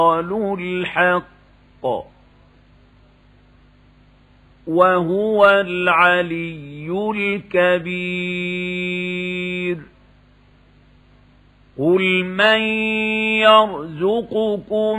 قالوا الحق وهو العلي الكبير قل من يرزقكم